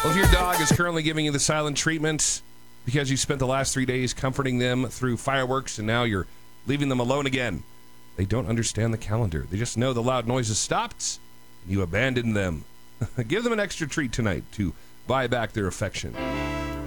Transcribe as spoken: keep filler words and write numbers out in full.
Well, if your dog is currently giving you the silent treatment because you spent the last three days comforting them through fireworks and now you're leaving them alone again, they don't understand the calendar. They just know the loud noises stopped and you abandoned them. Give them an extra treat tonight to buy back their affection.